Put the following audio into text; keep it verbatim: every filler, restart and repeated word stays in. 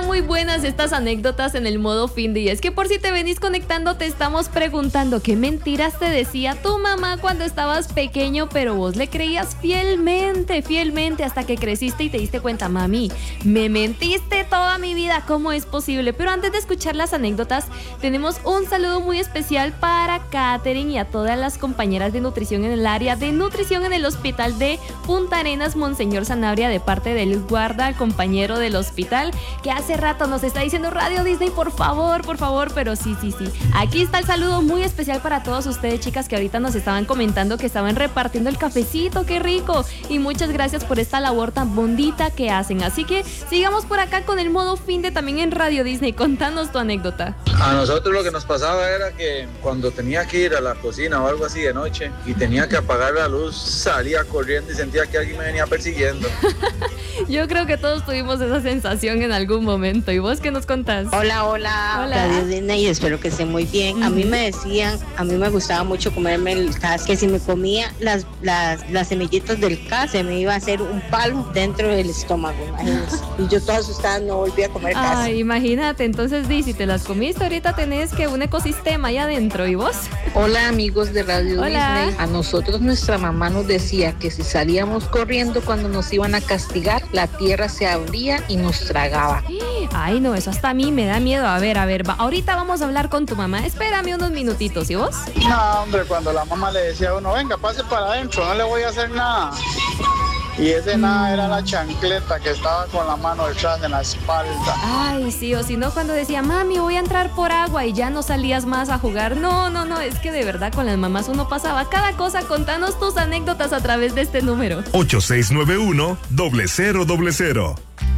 muy buenas estas anécdotas en el modo fin de. Y es que por si te venís conectando te estamos preguntando qué mentiras te decía tu mamá cuando estabas pequeño, pero vos le creías fielmente, fielmente hasta que creciste y te diste cuenta, mami, me mentiste toda mi vida, ¿cómo es posible? Pero antes de escuchar las anécdotas, tenemos un saludo muy especial para Katherine y a todas las compañeras de nutrición en el área de nutrición en el hospital de Punta Arenas, Monseñor Sanabria, de parte del guarda, el compañero del hospital, que hace rato nos está diciendo Radio Disney, por favor, por favor, pero sí, sí, sí. Aquí está el saludo muy especial para todos ustedes, chicas, que ahorita nos estaban comentando que estaban repartiendo el cafecito, qué rico. Y muchas gracias por esta labor tan bondita que hacen. Así que sigamos por acá con el modo fin de también en Radio Disney. Contanos tu anécdota. A nosotros lo que nos pasaba era que cuando tenía que ir a la cocina o algo así de noche y tenía que apagar la luz, salía corriendo y sentía que alguien me venía persiguiendo. Yo creo que todos tuvimos esa sensación en algún momento. ¿Y vos qué nos contás? Hola, hola, hola. Radio Disney, espero que estén muy bien. Uh-huh. A mí me decían, a mí me gustaba mucho comerme el cas, que si me comía las, las, las semillitas del cas, se me iba a hacer un palo dentro del estómago, imagínense. Y yo toda asustada no volví a comer cas. Ay, imagínate, entonces di, si te las comiste, ahorita tenés que un ecosistema allá adentro. ¿Y vos? Hola, amigos de Radio Hola. Disney. A nosotros nuestra mamá nos decía que si salíamos corriendo cuando nos iban a castigar, la tierra se abría y nos tragaba. Ay, no, eso hasta a mí me da miedo. A ver, a ver, va. Ahorita vamos a hablar con tu mamá. Espérame unos minutitos, ¿y vos? No, hombre, cuando la mamá le decía a uno, venga, pase para adentro, no le voy a hacer nada. Y ese mm. nada era la chancleta que estaba con la mano detrás de la espalda. Ay, sí, o si no cuando decía, mami, voy a entrar por agua y ya no salías más a jugar. No, no, no, es que de verdad con las mamás uno pasaba cada cosa. Contanos tus anécdotas a través de este número. ocho seis nueve uno, cero cero cero.